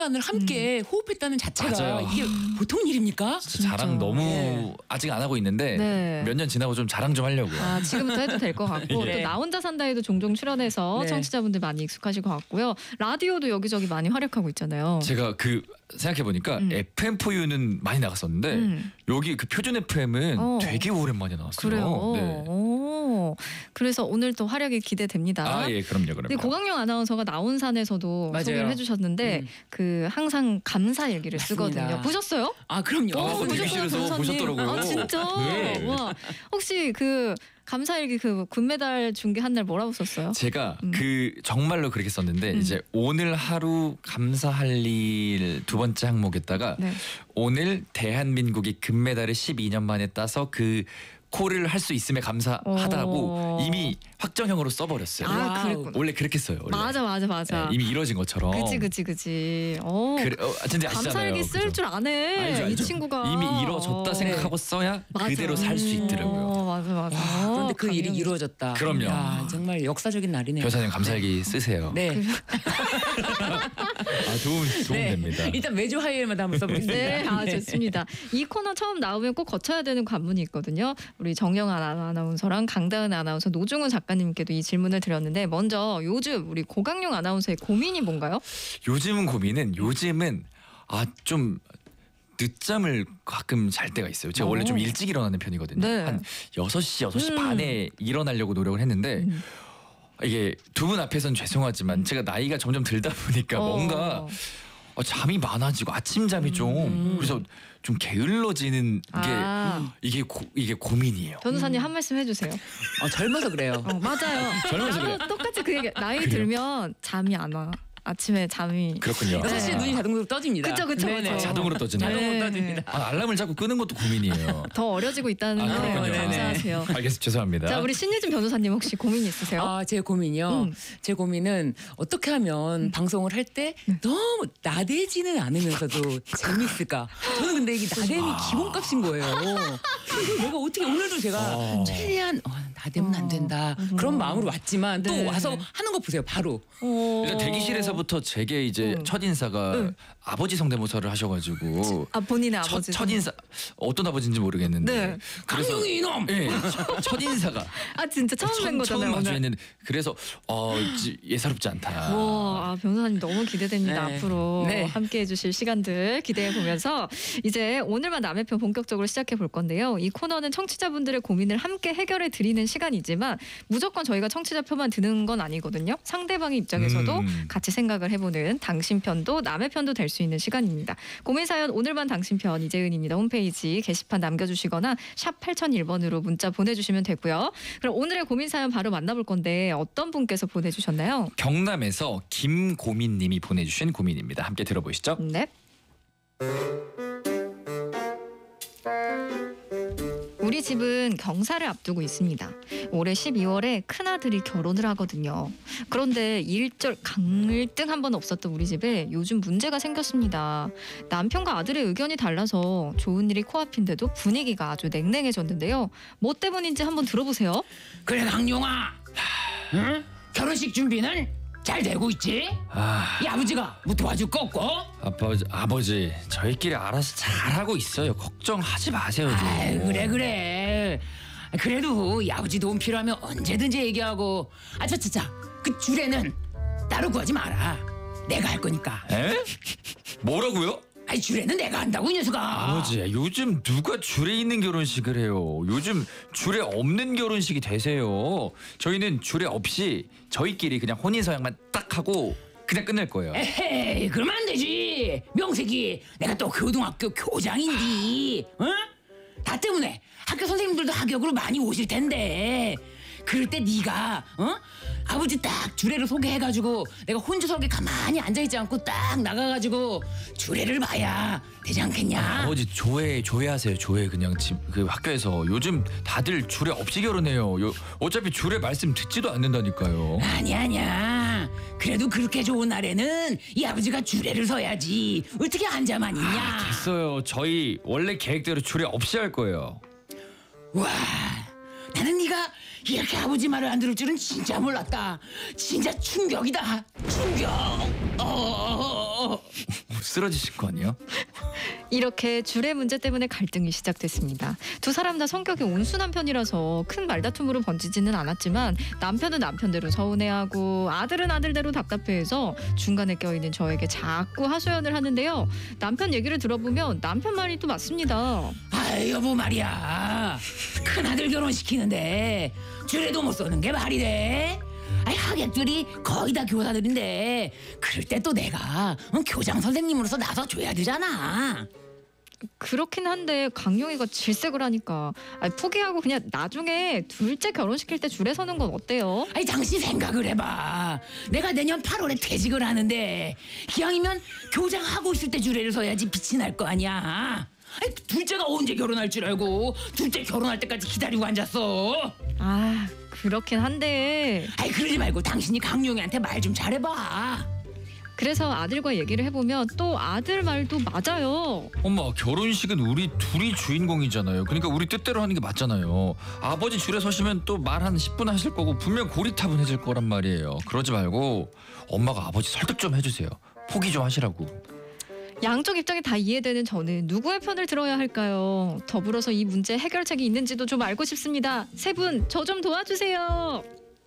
을 함께 호흡했다는 자체가 맞아요. 이게 보통 일입니까? 진짜 자랑 너무 네. 아직 안 하고 있는데 네. 몇 년 지나고 좀 자랑 좀 하려고요. 아, 지금부터 해도 될 것 같고 네. 또 나 혼자 산다에도 종종 출연해서 네. 청취자분들 많이 익숙하실 것 같고요. 라디오도 여기저기 많이 활약하고 있잖아요. 제가 생각해 보니까 FM4U는 많이 나갔었는데 여기 그 표준 FM은 되게 오랜만에 나왔어요. 그래요. 네. 오, 그래서 오늘 또 활약이 기대됩니다. 아, 예, 그럼요. 근데 고강용 아나운서가 나온산에서도 맞아요. 소개를 해주셨는데 그 항상 감사 일기를 맞습니다. 쓰거든요. 보셨어요? 아 그럼요. 대기실에서 변호사님? 보셨더라고요. 아 진짜? 네. 와, 혹시 그 감사일기 그 금메달 중계한 날 뭐라고 썼어요? 제가 정말로 그렇게 썼는데 이제 오늘 하루 감사할 일 두 번째 항목에다가 네. 오늘 대한민국이 금메달을 12년 만에 따서 그 콜을 할 수 있음에 감사하다고 이미 확정형으로 써버렸어요. 아, 와우. 그랬구나. 원래 그렇게 써요. 원래. 맞아. 네, 이미 이뤄진 것처럼. 그치. 그래, 진짜 아시잖아요. 감사일기 쓸 그죠? 줄 아네. 알죠, 이 알죠. 친구가 이미 이뤄졌다 생각하고 써야 맞아. 그대로 살 수 있더라고요. 맞아. 그런데 그 일이 강용이. 이루어졌다. 그럼요. 야, 정말 역사적인 날이네요. 변호사님 감사일기 쓰세요. 네. 아, 도움 네. 됩니다. 일단 매주 화요일마다 한번 써보겠습니다. 네, 아 좋습니다. 이 코너 처음 나오면 꼭 거쳐야 되는 관문이 있거든요. 우리 정영아 아나운서랑 강다은 아나운서, 노중훈 작가님께도 이 질문을 드렸는데 먼저 요즘 우리 고강용 아나운서의 고민이 뭔가요? 요즘은 좀 늦잠을 가끔 잘 때가 있어요. 제가 원래 좀 일찍 일어나는 편이거든요. 네. 한 6시 반에 일어나려고 노력을 했는데 이게 두 분 앞에서는 죄송하지만 제가 나이가 점점 들다 보니까 뭔가 잠이 많아지고 아침잠이 좀 그래서 좀 게을러지는 게 이게 고민이에요. 변호사님 한 말씀 해주세요. 젊어서 그래요. 맞아요. 젊어서 그래요. 똑같이 그 얘기. 나이 그래요? 들면 잠이 안 와. 아침에 잠이. 그렇군요. 6시에 눈이 자동으로 떠집니다. 그쵸. 네네. 자동으로 떠지나요? 자동으로 네. 떠집니다. 알람을 자꾸 끄는 것도 고민이에요. 더 어려지고 있다는 거 그렇군요. 감사하세요. 알겠습니다. 죄송합니다. 자, 우리 신유진 변호사님 혹시 고민 있으세요? 제 고민이요. 제 고민은 어떻게 하면 방송을 할 때 너무 나대지는 않으면서도 재밌을까. 저는 근데 이게 나댐이 기본값인 거예요. 이걸 내가 어떻게 오늘도 제가 최대한 나대면 안 된다. 그런 마음으로 왔지만 또 네. 와서 하는 거 보세요. 바로. 일단 대기실에서부터 제게 이제 첫 인사가 아버지 성대모사를 하셔가지고 본인의 아버지. 첫 인사 어떤 아버지인지 모르겠는데 네. 강용이 이놈. 네, 첫 인사가 진짜 처음 뵌 거잖아요. 처음 오늘. 마주했는데 그래서 예사롭지 않다. 와, 변호사님 너무 기대됩니다. 네. 앞으로 네. 함께해 주실 시간들 기대해 보면서 이제 오늘만 남의 편 본격적으로 시작해 볼 건데요. 이 코너는 청취자분들의 고민을 함께 해결해 드리는 시간이지만 무조건 저희가 청취자 표만 드는 건 아니거든요. 상대방의 입장에서도 같이 생각을 해보는 당신 편도 남의 편도 될 수 있는 시간입니다. 고민 사연 오늘만 당신 편 이재은입니다. 홈페이지 게시판 남겨주시거나 샵 8001번으로 문자 보내주시면 되고요. 그럼 오늘의 고민 사연 바로 만나볼 건데 어떤 분께서 보내주셨나요? 경남에서 김고민님이 보내주신 고민입니다. 함께 들어보시죠. 네. 우리 집은 경사를 앞두고 있습니다. 올해 12월에 큰아들이 결혼을 하거든요. 그런데 일절 강일등 한 번 없었던 우리 집에 요즘 문제가 생겼습니다. 남편과 아들의 의견이 달라서 좋은 일이 코앞인데도 분위기가 아주 냉랭해졌는데요. 뭐 때문인지 한번 들어보세요. 그래 강용아. 응? 결혼식 준비는 잘 되고 있지? 이 아버지가 뭐 도와줄 거 없고? 아버지 저희끼리 알아서 잘하고 있어요. 걱정하지 마세요. 아이, 그래. 그래도 이 아버지 도움 필요하면 언제든지 얘기하고. 차차차. 그 주례는 따로 구하지 마라. 내가 할 거니까. 에? 뭐라고요? 주례는 내가 한다고 이 녀석아. 아버지 요즘 누가 주례 있는 결혼식을 해요. 요즘 주례 없는 결혼식이 되세요. 저희는 주례 없이 저희끼리 그냥 혼인서약만 딱 하고 그냥 끝낼 거예요. 에헤이 그러면 안 되지. 명색이 내가 또 고등학교 교장인데 다 때문에 학교 선생님들도 하격으로 많이 오실 텐데 그럴 때 네가 아버지 딱 주례를 소개해가지고 내가 혼주석에 가만히 앉아있지 않고 딱 나가가지고 주례를 봐야 되지 않겠냐? 아버지 조회하세요. 조회 그냥 그 학교에서 요즘 다들 주례 없이 결혼해요. 어차피 주례 말씀 듣지도 않는다니까요. 아니야. 그래도 그렇게 좋은 날에는 이 아버지가 주례를 서야지. 어떻게 앉아만 있냐? 됐어요. 저희 원래 계획대로 주례 없이 할 거예요. 와, 나는 네가 이렇게 아버지 말을 안 들을 줄은 진짜 몰랐다. 진짜 충격이다. 충격. 쓰러지신 거 아니에요? 이렇게 줄의 문제 때문에 갈등이 시작됐습니다. 두 사람 다 성격이 온순한 편이라서 큰 말다툼으로 번지지는 않았지만 남편은 남편대로 서운해하고 아들은 아들대로 답답해해서 중간에 껴있는 저에게 자꾸 하소연을 하는데요. 남편 얘기를 들어보면 남편 말이 또 맞습니다. 아 여보 말이야 큰아들 결혼시키는데 줄에도 못 서는 게 말이 돼? 아이 하객들이 거의 다 교사들인데 그럴 때 또 내가 교장 선생님으로서 나서 줘야 되잖아. 그렇긴 한데 강용이가 질색을 하니까 포기하고 그냥 나중에 둘째 결혼시킬 때 줄에 서는 건 어때요? 아니 당신 생각을 해봐. 내가 내년 8월에 퇴직을 하는데 기왕이면 교장 하고 있을 때 줄에를 서야지 빛이 날 거 아니야. 아니 둘째가 언제 결혼할 줄 알고 둘째 결혼할 때까지 기다리고 앉았어. 아 그렇긴 한데 아니 그러지 말고 당신이 강용이한테 말 좀 잘해봐. 그래서 아들과 얘기를 해보면 또 아들 말도 맞아요. 엄마 결혼식은 우리 둘이 주인공이잖아요. 그러니까 우리 뜻대로 하는 게 맞잖아요. 아버지 줄에 서시면 또 말 한 10분 하실 거고 분명 고리타분해질 거란 말이에요. 그러지 말고 엄마가 아버지 설득 좀 해주세요. 포기 좀 하시라고. 양쪽 입장이 다 이해되는 저는 누구의 편을 들어야 할까요? 더불어서 이 문제 해결책이 있는지도 좀 알고 싶습니다. 세 분 저 좀 도와주세요.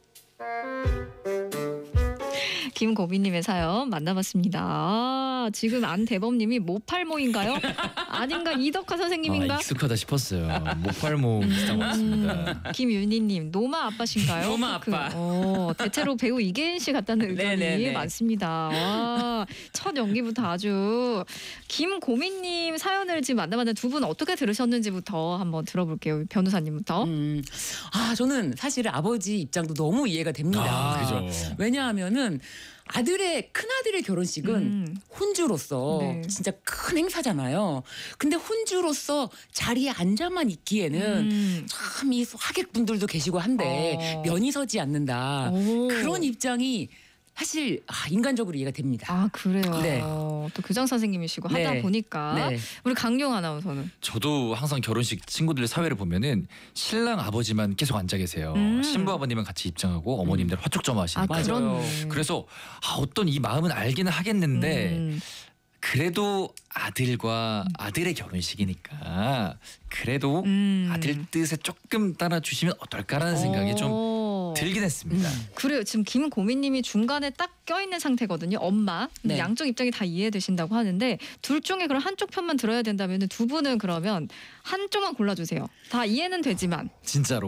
김고비님의 사연 만나봤습니다. 아, 지금 안대범님이 모팔모인가요? 아닌가 이덕화 선생님인가? 익숙하다 싶었어요. 모팔모 비슷한 것 같습니다. 김윤희님 노마 아빠신가요? 노마 아빠. 대체로 배우 이계인 씨 같다는 의견이 네네네. 많습니다. 와, 첫 연기부터 아주 김고민님 사연을 지금 만나봤는데 두 분 어떻게 들으셨는지부터 한번 들어볼게요. 변호사님부터. 아 저는 사실 아버지 입장도 너무 이해가 됩니다. 아, 그죠. 왜냐하면은 아들의 큰아들의 결혼식은 혼주로서 네. 진짜 큰 행사잖아요. 근데 혼주로서 자리에 앉아만 있기에는 참 이 하객분들도 계시고 한데 면이 서지 않는다. 오. 그런 입장이 사실 인간적으로 이해가 됩니다. 아 그래요. 네. 또 교장 선생님이시고 하다 네. 보니까 네. 우리 강용 아나운서는 저도 항상 결혼식 친구들 사회를 보면은 신랑 아버지만 계속 앉아 계세요. 신부 아버님은 같이 입장하고 어머님들 화촉점 하시는 거예요. 맞아요. 그렇네. 그래서 어떤 이 마음은 알기는 하겠는데 그래도 아들과 아들의 결혼식이니까 그래도 아들 뜻에 조금 따라주시면 어떨까라는 생각이 좀 들긴 했습니다. 그래요. 지금 김고민님이 중간에 딱 껴있는 상태거든요. 엄마. 네. 양쪽 입장이 다 이해되신다고 하는데 둘 중에 그럼 한쪽 편만 들어야 된다면 두 분은 그러면 한쪽만 골라주세요. 다 이해는 되지만. 진짜로.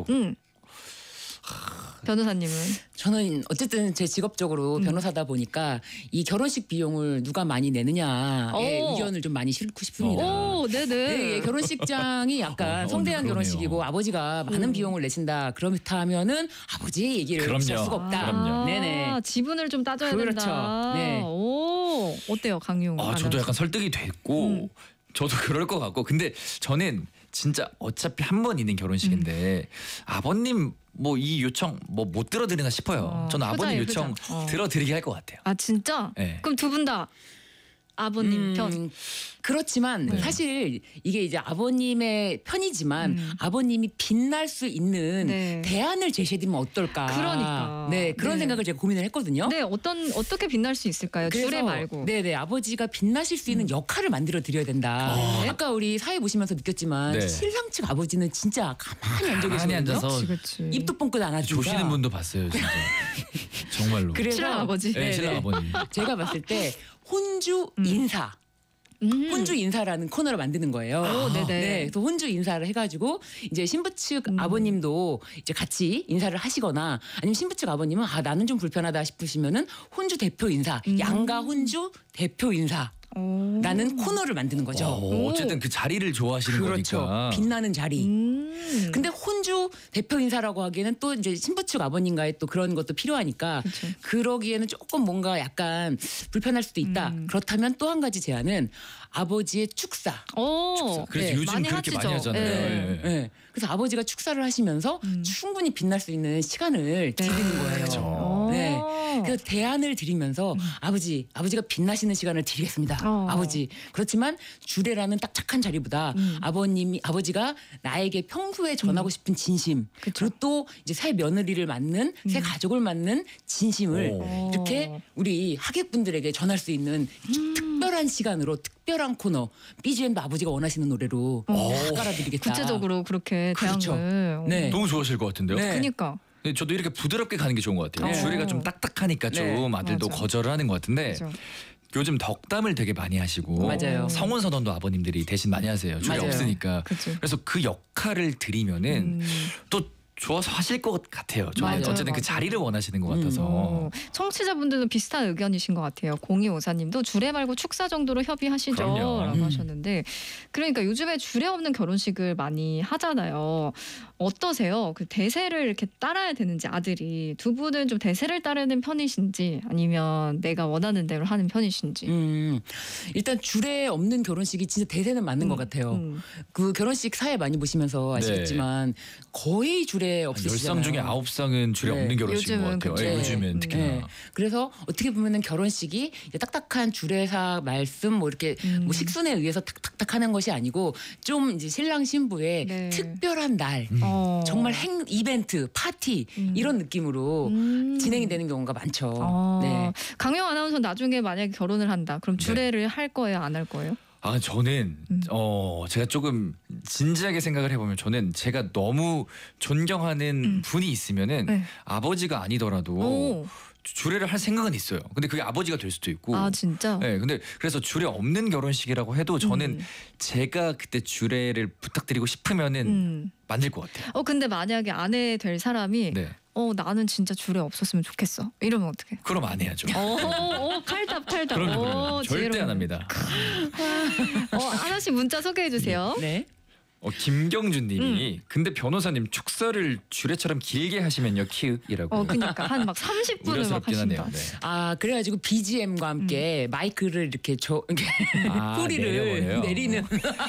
변호사님은? 저는 어쨌든 제 직업적으로 변호사다 보니까 이 결혼식 비용을 누가 많이 내느냐에 오. 의견을 좀 많이 싣고 싶습니다. 오, 네네. 네, 결혼식장이 약간 성대한 그러네요. 결혼식이고 아버지가 많은 비용을 내신다. 그렇다면은 아버지의 얘기를 그럼요. 피할 수가 없다. 그럼요. 네네. 지분을 좀 따져야 그렇죠. 된다. 네. 오, 어때요, 강용? 저도 약간 설득이 됐고 저도 그럴 것 같고 근데 저는 진짜 어차피 한 번 있는 결혼식인데 아버님 뭐 이 요청 뭐 못 들어드리나 싶어요. 저는 아버님 효자예요, 요청 효자. 들어드리게 할 것 같아요. 아 진짜? 네. 그럼 두 분 다 아버님 편. 그렇지만 네. 사실 이게 이제 아버님의 편이지만 아버님이 빛날 수 있는 네. 대안을 제시해드리면 어떨까. 그러니까. 네, 그런 네. 생각을 제가 고민을 했거든요. 네, 어떻게 빛날 수 있을까요? 줄에 말고. 네네 아버지가 빛나실 수 있는 역할을 만들어 드려야 된다. 아까 우리 사회 보시면서 느꼈지만 네. 신랑 측 아버지는 진짜 가만히 앉아 가만히 계시거든요. 앉아서 그렇지. 입도 뻥끗 안 하시고 조시는 분도 봤어요, 진짜. 정말로. 그래서 신랑 아버지. 네, 신랑 아버님. 제가 봤을 때 혼주 인사. 혼주 인사라는 코너를 만드는 거예요. 오, 네네. 네, 그래서 혼주 인사를 해가지고 이제 신부 측 아버님도 이제 같이 인사를 하시거나 아니면 신부 측 아버님은 나는 좀 불편하다 싶으시면은 혼주 대표 인사, 양가 혼주 대표 인사. 라는 코너를 만드는 거죠. 어쨌든 그 자리를 좋아하시는 그렇죠. 거니까. 빛나는 자리. 근데 혼주 대표 인사라고 하기에는 또 이제 신부 측 아버님과의 또 그런 것도 필요하니까 그쵸. 그러기에는 조금 뭔가 약간 불편할 수도 있다. 그렇다면 또 한 가지 제안은 아버지의 축사. 그래서 네, 요즘 많이 그렇게 하시죠. 많이 하잖아요. 네. 예. 네. 그래서 아버지가 축사를 하시면서 충분히 빛날 수 있는 시간을 드리는 거예요. 그쵸. 네. 그래서 대안을 드리면서 아버지가 빛나시는 시간을 드리겠습니다. 아버지. 그렇지만 주례라는 딱 착한 자리보다 아버지가 나에게 평소에 전하고 싶은 진심, 그리고 또 이제 새 며느리를 맞는 새 가족을 맞는 진심을 이렇게 우리 하객분들에게 전할 수 있는 특별한 시간으로 특별한 코너 BGM도 아버지가 원하시는 노래로 깔아드리겠다. 구체적으로 그렇게 그렇죠. 대안을. 네. 너무 좋아하실 것 같은데요. 네. 그러니까. 근데 저도 이렇게 부드럽게 가는 게 좋은 것 같아요. 네. 주례가 좀 딱딱하니까 좀 네. 아들도 맞아. 거절을 하는 것 같은데 그죠. 요즘 덕담을 되게 많이 하시고 맞아요. 성혼선언도 아버님들이 대신 많이 하세요. 주례 맞아요. 없으니까. 그치. 그래서 그 역할을 드리면은 또 좋아서 하실 것 같아요. 저는 맞아요, 어쨌든 그 맞아요. 자리를 원하시는 것 같아서. 청취자분들도 비슷한 의견이신 것 같아요. 0254님도 주례 말고 축사 정도로 협의하시죠 그럼요. 라고 하셨는데 그러니까 요즘에 주례 없는 결혼식을 많이 하잖아요. 어떠세요? 그 대세를 이렇게 따라야 되는지 아들이 두 분은 좀 대세를 따르는 편이신지 아니면 내가 원하는 대로 하는 편이신지. 일단 주례 없는 결혼식이 진짜 대세는 맞는 것 같아요. 그 결혼식 사회 많이 보시면서 아시겠지만 거의 주례 없으시잖아요. 10상 중에 9상은 주례 네. 없는 결혼식인 것 요즘은 같아요. 그쵸. 예, 요즘엔 특히나. 네. 그래서 어떻게 보면은 결혼식이 이제 딱딱한 주례사 말씀 뭐 이렇게 뭐 식순에 의해서 탁탁탁 하는 것이 아니고 좀 이제 신랑 신부의 네. 특별한 날 정말 이벤트 파티 이런 느낌으로 진행이 되는 경우가 많죠. 네. 강영 아나운서 나중에 만약에 결혼을 한다. 그럼 주례를 할 거예요? 안 할 거예요? 아 저는 제가 조금 진지하게 생각을 해보면 저는 제가 너무 존경하는 분이 있으면은 네. 아버지가 아니더라도 오. 주례를 할 생각은 있어요. 근데 그게 아버지가 될 수도 있고. 아 진짜? 네, 근데 그래서 주례 없는 결혼식이라고 해도 저는 제가 그때 주례를 부탁드리고 싶으면은 만들 것 같아요. 근데 만약에 아내 될 사람이 네. 나는 진짜 주례 없었으면 좋겠어. 이러면 어떡해? 그럼 안 해야죠. 칼답. 그럼요. 절대 지혜로운. 안 합니다. 하나씩 문자 소개해 주세요. 네. 김경준님이 근데 변호사님 축사를 주례처럼 길게 하시면요 키읔이라고. 그러니까 한 막 30분을 막 우려스럽긴 하신다. 하네요. 네. 아 그래가지고 BGM과 함께 마이크를 이렇게 뿌리를 내려보내요. 내리는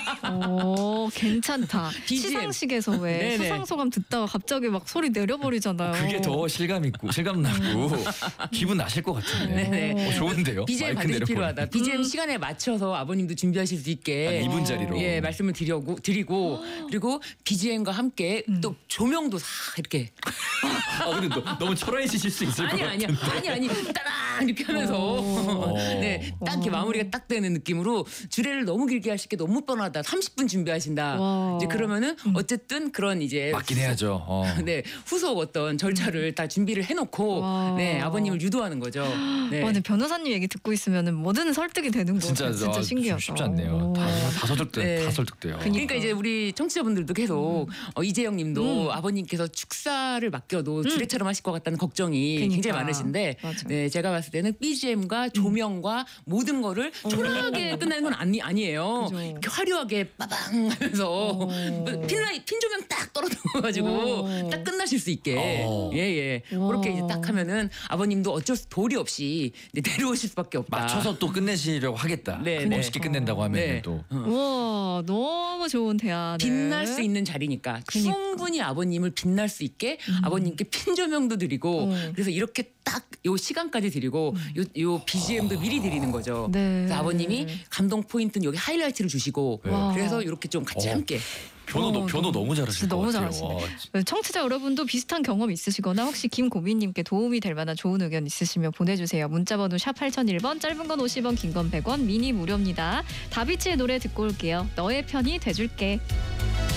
괜찮다. BGM. 시상식에서 왜 네네. 수상소감 듣다가 갑자기 막 소리 내려버리잖아요. 그게 더 실감 나고 기분 나실 것 같은데. 네네. 좋은데요. BGM 마이크 반드시 내려보내는. 필요하다. BGM 시간에 맞춰서 아버님도 준비하실 수 있게 한 2분 짜리로. 예 말씀을 드리고 그리고 BGM과 함께 또 조명도 싹 이렇게 근데 너무 초라해지실 수 있을 것 같은데. 아니 따랑 이렇게 하면서 네딱 이렇게 마무리가 딱 되는 느낌으로 주례를 너무 길게 하실 게 너무 뻔하다. 30분 준비하신다. 와. 이제 그러면은 어쨌든 그런 이제 맞긴 해야죠. 네 후속 어떤 절차를 다 준비를 해놓고 와. 네 아버님을 유도하는 거죠. 네. 근데 변호사님 얘기 듣고 있으면은 뭐든 설득이 되는 거 진짜 같아요. 진짜 신기하다. 쉽지 않네요. 다 설득돼요. 그러니까 이제 우리 청취자분들도 계속 이재영님도 아버님께서 축사를 맡겨도 주례처럼 하실 것 같다는 걱정이 그러니까. 굉장히 많으신데, 맞아. 네 제가 봤을 때는 BGM과 조명과 모든 거를 초라하게 끝내는 건 아니에요. 그죠. 이렇게 화려하게 빠방하면서 핀 조명 딱 떨어져가지고 딱 끝나실 수 있게 예예 그렇게 이제 딱 하면은 아버님도 어쩔 수 도리 없이 이제 내려오실 수밖에 없다. 맞춰서 또 끝내시려고 하겠다. 네, 멋있게 끝낸다고 하면 네. 또. 와 너무 좋은 대화. 빛날 수 있는 자리니까 충분히 아버님을 빛날 수 있게 아버님께 핀 조명도 드리고 그래서 이렇게 딱 요 시간까지 드리고 요 BGM도 미리 드리는 거죠. 네. 그래서 아버님이 감동 포인트는 여기 하이라이트를 주시고 와. 그래서 이렇게 좀 같이 함께 변호 너무 잘하실 진짜 것 너무 같아요. 잘하시네. 청취자 여러분도 비슷한 경험 있으시거나 혹시 김고민님께 도움이 될 만한 좋은 의견 있으시면 보내주세요. 문자번호 샵 8001번, 짧은 건 50원, 긴 건 100원, 미니 무료입니다. 다비치의 노래 듣고 올게요. 너의 편이 돼줄게.